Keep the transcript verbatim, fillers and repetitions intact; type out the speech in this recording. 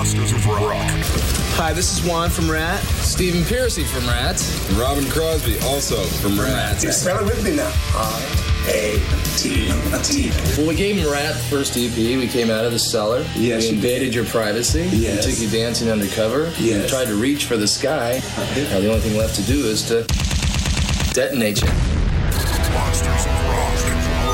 Monsters of Rock. Hi, this is Juan from Rat. Stephen Piercy from Rat. And Robin Crosby, also from Rat. Spell it with me now. R A T T. When we gave him Rat first E P, we came out of the cellar. Yes. We invaded your privacy. Yes. We took you dancing undercover. Yes. We tried to reach for the sky. Now the only thing left to do is to detonate you. Monsters of Rock.